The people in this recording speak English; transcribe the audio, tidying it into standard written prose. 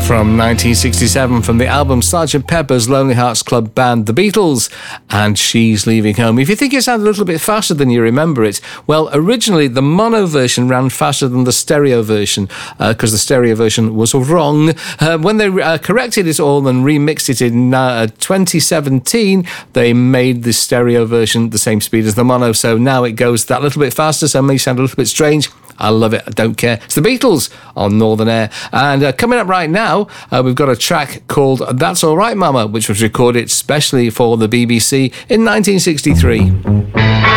From 1967, from the album Sgt. Pepper's Lonely Hearts Club Band, The Beatles, and She's Leaving Home. If you think it sounded a little bit faster than you remember it, well, originally the mono version ran faster than the stereo version, because the stereo version was wrong. When they corrected it all and remixed it in 2017, they made the stereo version the same speed as the mono, so now it goes that little bit faster, so it may sound a little bit strange. I love it. I don't care. It's the Beatles on Northern Air. And coming up right now, we've got a track called That's All Right Mama, which was recorded specially for the BBC in 1963.